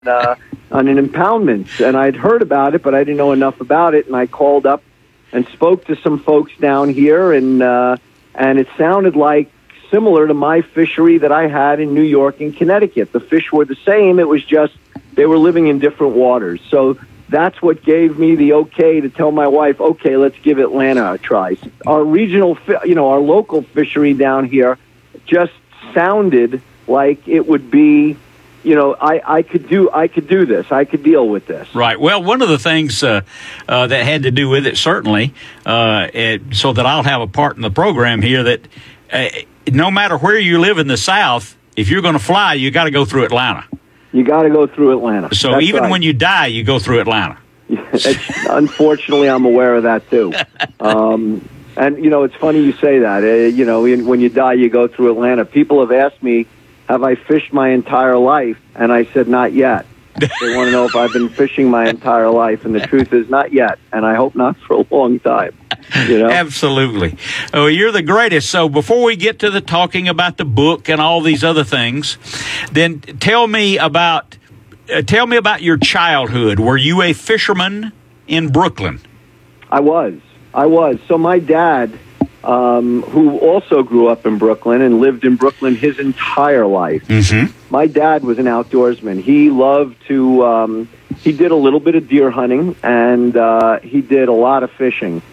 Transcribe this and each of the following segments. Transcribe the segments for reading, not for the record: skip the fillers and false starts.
on an impoundment, and I'd heard about it, but I didn't know enough about it. And I called up and spoke to some folks down here, and it sounded like similar to my fishery that I had in New York and Connecticut. The fish were the same. It was just they were living in different waters. So that's what gave me the okay to tell my wife, okay, let's give Atlanta a try. Our regional, our local fishery down here just sounded like it would be, I could do this. I could deal with this. Right. Well, one of the things that had to do with it, certainly, so that I'll have a part in the program here, that no matter where you live in the South, if you're going to fly, you got to go through Atlanta. You got to go through Atlanta. So that's even right. When you die, you go through Atlanta. Unfortunately, I'm aware of that too. And it's funny you say that. When you die, you go through Atlanta. People have asked me, have I fished my entire life? And I said, not yet. They want to know if I've been fishing my entire life, and the truth is not yet, and I hope not for a long time. Absolutely. Oh, you're the greatest. So before we get to the talking about the book and all these other things, then tell me about your childhood. Were you a fisherman in Brooklyn? I was. So my dad, who also grew up in Brooklyn and lived in Brooklyn his entire life. Mm-hmm. My dad was an outdoorsman. He loved to, he did a little bit of deer hunting, and he did a lot of fishing.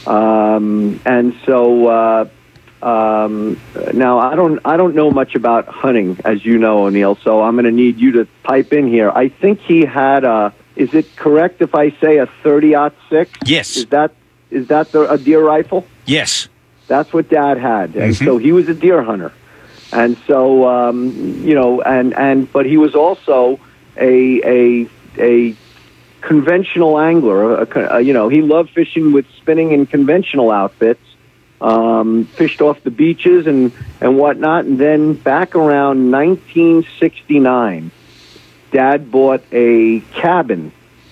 And so now I don't know much about hunting, as you know, O'Neill, so I'm going to need you to pipe in here. I think he had is it correct if I say a 30-06? Yes. Is that a deer rifle? Yes. That's what Dad had, and so he was a deer hunter, and so but he was also a conventional angler. He loved fishing with spinning and conventional outfits. Fished off the beaches and whatnot, and then back around 1969, Dad bought a cabin.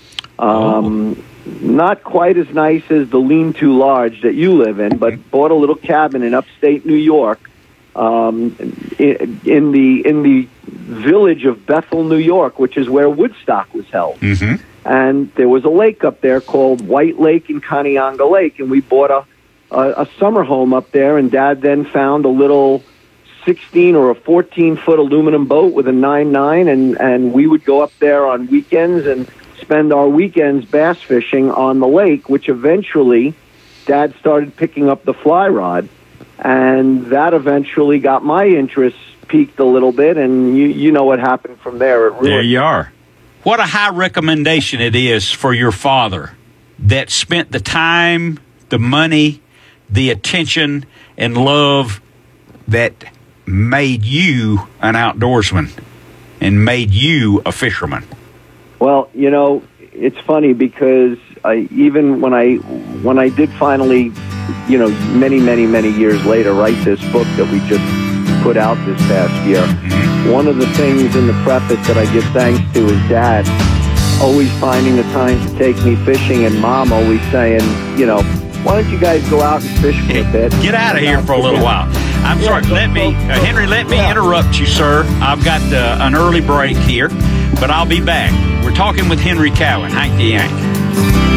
Not quite as nice as the lean-to lodge that you live in, but bought a little cabin in upstate New York, in the village of Bethel, New York, which is where Woodstock was held. Mm-hmm. And there was a lake up there called White Lake and Canyonga Lake, and we bought a summer home up there. And Dad then found a little 16 or a 14-foot aluminum boat with a 9.9, and we would go up there on weekends and spend our weekends bass fishing on the lake, which eventually Dad started picking up the fly rod, and that eventually got my interest peaked a little bit, and you know what happened from there. There you are. What a high recommendation it is for your father that spent the time, the money, the attention, and love that made you an outdoorsman and made you a fisherman. Well, it's funny because even when I did finally, many, many, many years later, write this book that we just put out this past year, one of the things in the preface that I give thanks to is Dad always finding the time to take me fishing, and Mom always saying, why don't you guys go out and fish for a bit? Get out of here for a little while. I'm sorry. Henry, let me interrupt you, sir. I've got an early break here, but I'll be back. We're talking with Henry Cowan, Hank the Yank.